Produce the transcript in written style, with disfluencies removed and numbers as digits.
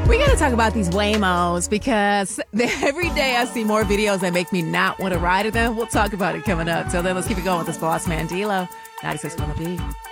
We got to talk about these Waymos because every day I see more videos that make me not want to ride in them. We'll talk about it coming up. Till then, let's keep it going with this boss man, D-Lo. 96 on the beat.